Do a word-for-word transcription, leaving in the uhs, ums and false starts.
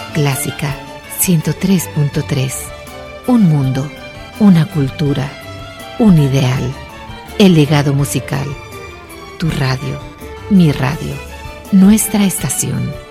Clásica ciento tres punto tres. Un mundo, una cultura, un ideal. El legado musical. Tu radio, mi radio, nuestra estación.